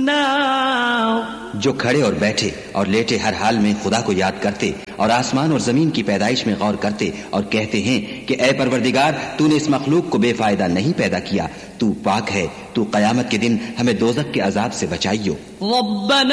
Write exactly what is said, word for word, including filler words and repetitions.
النار जो खड़े और बैठे और लेटे हर हाल में खुदा को याद करते और आसमान और जमीन की पैदाइश में गौर करते और कहते हैं कि ऐ परवरदिगार, तूने इस मखलूक को बेफायदा नहीं पैदा किया, तू पाक है, तू कयामत के दिन हमें दोज़ख के अजाब से बचाइयो।